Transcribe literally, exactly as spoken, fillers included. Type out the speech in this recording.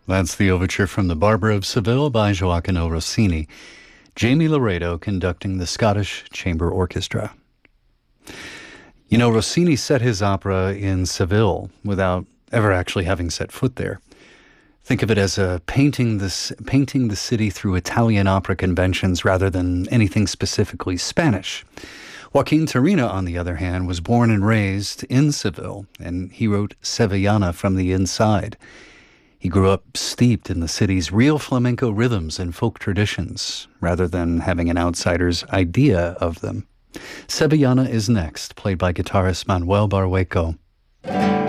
That's the overture from The Barber of Seville by Gioacchino Rossini. Jamie Laredo conducting the Scottish Chamber Orchestra. You know, Rossini set his opera in Seville without ever actually having set foot there. Think of it as a painting the, painting the city through Italian opera conventions rather than anything specifically Spanish. Joaquin Turina, on the other hand, was born and raised in Seville, and he wrote Sevillana from the inside. He grew up steeped in the city's real flamenco rhythms and folk traditions, rather than having an outsider's idea of them. Sevillana is next, played by guitarist Manuel Barrueco.